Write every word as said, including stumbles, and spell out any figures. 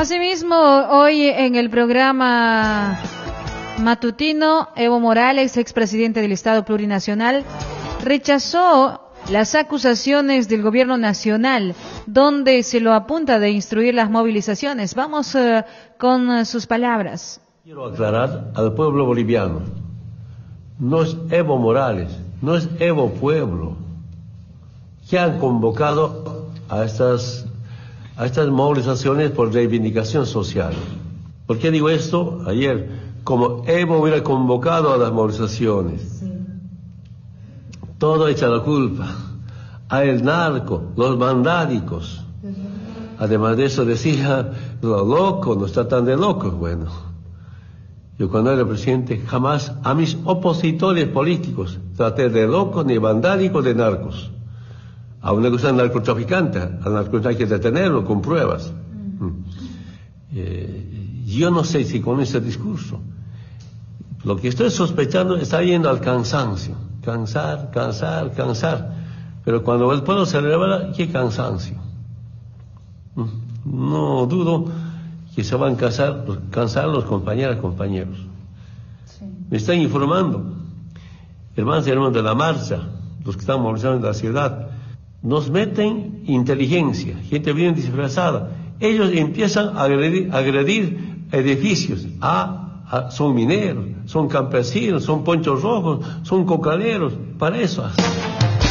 Asimismo, hoy en el programa matutino, Evo Morales, expresidente del Estado Plurinacional, rechazó las acusaciones del gobierno nacional, donde se lo apunta de instruir las movilizaciones. Vamos uh, con uh, sus palabras. Quiero aclarar al pueblo boliviano, no es Evo Morales, no es Evo Pueblo, que han convocado a estas, a estas movilizaciones por reivindicación social. ¿Por qué digo esto? Ayer, como Evo hubiera convocado a las movilizaciones, sí. Todo echa la culpa a el narco, los vandálicos. Uh-huh. Además de eso decía, lo loco, nos tratan de locos. Bueno, yo cuando era presidente jamás a mis opositores políticos traté de locos, ni vandálicos, de narcos. A una cosa del narcotraficante, al narcotraficante hay que detenerlo con pruebas. Uh-huh. eh, yo no sé si con ese discurso, lo que estoy sospechando está yendo al cansancio. Cansar, cansar, cansar. Pero cuando el pueblo se revela, ¿qué cansancio? No dudo que se van a cansar, cansar los compañeros y compañeros. Sí. Me están informando, hermanos y hermanos de la marcha, los que están movilizando en la ciudad, nos meten inteligencia, gente bien disfrazada. Ellos empiezan a agredir, a agredir edificios. Ah, ah, son mineros, son campesinos, son ponchos rojos, son cocaleros. Para eso hacen.